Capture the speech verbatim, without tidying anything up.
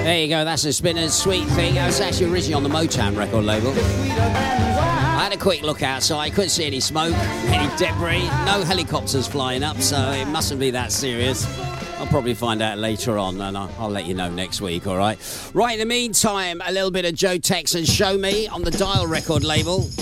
There you go, that's a Spinners, Sweet Thing. That was actually originally on the Motown record label. I had a quick look outside, couldn't see any smoke, any debris, no helicopters flying up, so it mustn't be that serious. I'll probably find out later on, and I'll, I'll let you know next week, all right? Right, in the meantime, a little bit of Joe Tex and Show Me on the Dial record label.